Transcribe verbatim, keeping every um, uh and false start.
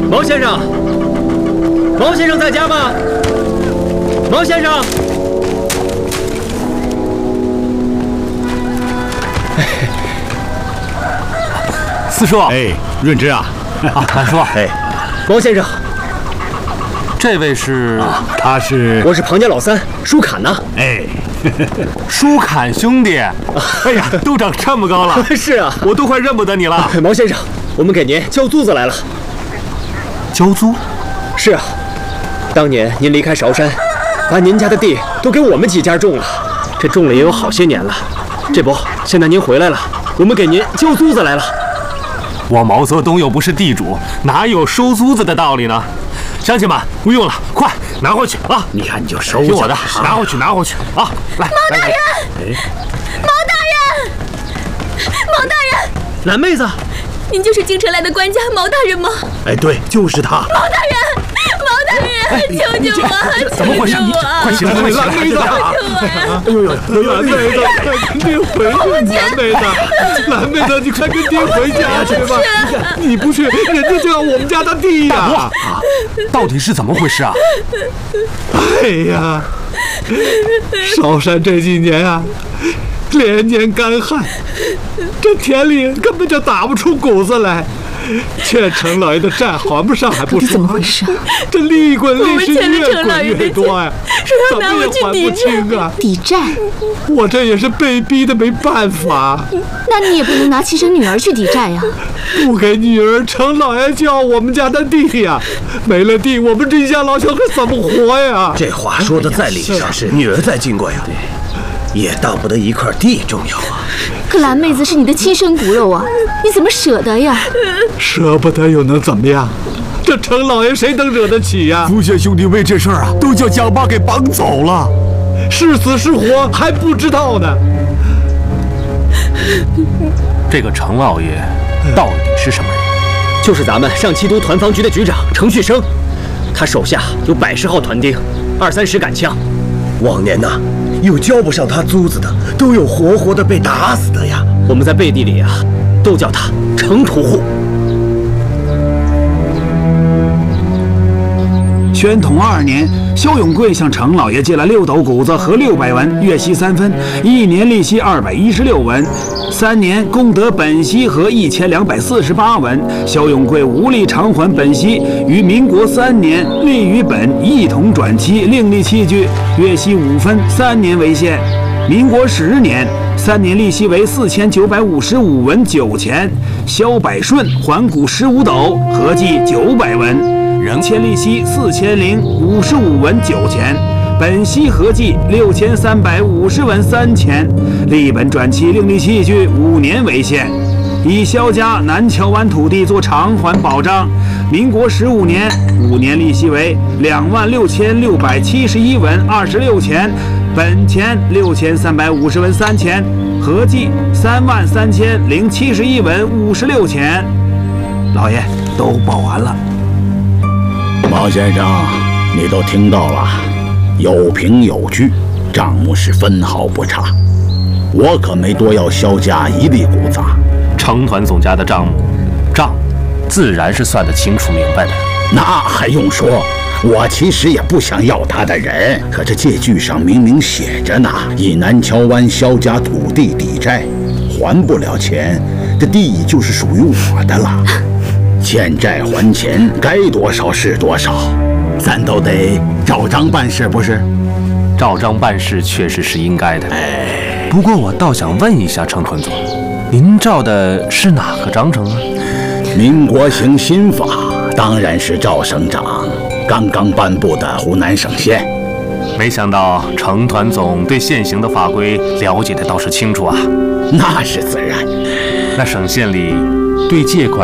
毛先生，毛先生在家吗？毛先生。 四叔， 哎，润之啊， 啊，满叔， 哎， 毛先生， 这位是？ 啊，他是， 我是庞家老三，舒侃呐。 哎， 舒侃兄弟，哎呀，都长这么高了。 是啊， 我都快认不得你了。 毛先生，我们给您交租子来了。 交租？ 是啊，当年您离开韶山，把您家的地都给我们几家种了，这种了也有好些年了。这不，现在您回来了，我们给您交租子来了。 我毛泽东又不是地主，哪有收租子的道理呢？乡亲们，不用了，快拿回去啊！ 你看你就收听我的，拿回去，拿回去啊！来， 毛大人，毛大人，毛大人， 蓝妹子， 您就是京城来的官家毛大人吗？ 哎，对，就是他。 毛大人，毛大人，救救我！ 怎么回事？快起来，快起来！ 蓝妹子，哎呦呦，蓝妹子，快跟爹回去！蓝妹子，蓝妹子，你快跟爹回家去吧！你不去，人家就要我们家的地呀！ 到底是怎么回事啊？ 哎呀，韶山这几年啊，连年干旱，这田里根本就打不出谷子来。 欠程老爷的债还不上还不说， 怎么回事？ 这利滚利是越程老爷滚越多呀， 说要拿我去抵债啊！ 抵债， 我这也是被逼的没办法。 那你也不能拿亲生女儿去抵债呀！ 不给女儿，程老爷就要我们家的地呀！没了地，我们这一家老小可怎么活呀？ 这话说的再理上，是女儿再金贵啊，也当不得一块地重要啊。 可蓝妹子是你的亲生骨肉啊，你怎么舍得呀？ 舍不得又能怎么样？这程老爷谁能惹得起呀？ 福县兄弟为这事儿啊，都叫蒋爸给绑走了， 是死是活还不知道呢。 这个程老爷到底是什么人？ 就是咱们上七都团防局的局长程旭升，他手下有百十号团丁，二三十杆枪。 往年呐，有交不上他租子的，都有活活的被打死的呀。 我们在背地里啊，都叫他程屠户。 宣统二年，萧永贵向程老爷借了六斗谷子和六百文，月息三分，一年利息二百一十六文，三年共得本息和一千两百四十八文。萧永贵无力偿还本息，于民国三年利与本一同转期，另立器具，月息五分，三年为限。民国十年，三年利息为四千九百五十五文九钱，萧百顺还谷十五斗，合计九百文。 人欠利息四千零五十五文九钱，本息合计六千三百五十文三钱，立本转期另立器具五年为限，以萧家南桥湾土地做偿还保障。民国十五年，五年利息为两万六千六百七十一文二十六钱，本钱六千三百五十文三钱，合计三万三千零七十一文五十六钱。老爷都报完了。 毛先生，你都听到了，有凭有据，账目是分毫不差。我可没多要萧家一粒谷子。 程团总家的账目，账自然是算得清楚明白的。 那还用说？我其实也不想要他的人，可这借据上明明写着呢，以南桥湾萧家土地抵债，还不了钱，这地就是属于我的了。 欠债还钱，该多少是多少，咱都得照章办事，不是？ 照章办事确实是应该的。 哎， 不过我倒想问一下程团总，您照的是哪个章程啊？ 民国行新法，当然是赵省长刚刚颁布的湖南省县。 没想到程团总对现行的法规了解的倒是清楚啊。 那是自然。 那省县里对借款